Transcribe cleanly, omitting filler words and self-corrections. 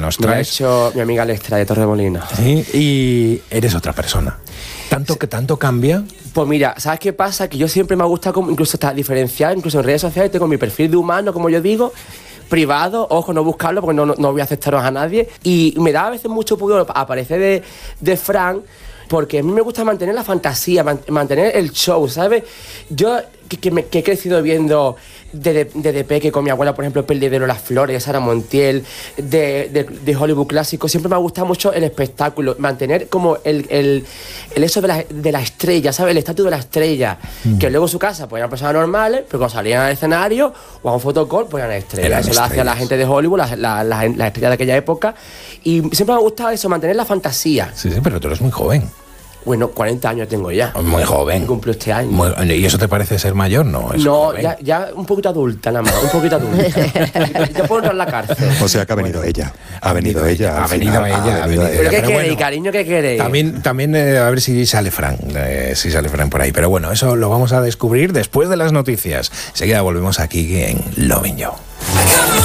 nos Me ha traes. hecho mi amiga Alextra de Torremolinos. Sí, y eres otra persona. ¿Tanto cambia? Pues mira, ¿sabes qué pasa? Que yo siempre me ha gustado incluso hasta diferenciar, incluso en redes sociales tengo mi perfil de humano, como yo digo, privado, ojo, no buscarlo porque no voy a aceptaros a nadie. Y me da a veces mucho pudor aparecer de Fran, porque a mí me gusta mantener la fantasía, mantener el show, ¿sabes? Yo que he crecido viendo desde peque con mi abuela, por ejemplo, Perdidero Las Flores, Sara Montiel, de Hollywood clásico, siempre me ha gustado mucho el espectáculo, mantener como el eso de la estrella, ¿sabes? El estatus de la estrella, que luego en su casa pues eran personas normales, pero cuando salían al escenario o a un fotocall pues eran estrellas. Eso lo hacía la gente de Hollywood, las estrellas de aquella época, y siempre me ha gustado eso, mantener la fantasía. Sí, pero tú eres muy joven. Bueno, 40 años tengo ya. Muy joven. Cumplo este año. ¿Y eso te parece ser mayor? No, ya un poquito adulta nada más, un poquito adulta. Ya puedo entrar en la cárcel. O sea que ha venido ella. Ha venido ella. ¿Pero qué queréis, cariño? ¿Qué queréis? También a ver si sale Fran por ahí. Pero bueno, eso lo vamos a descubrir después de las noticias. Enseguida volvemos aquí en Lovin' You.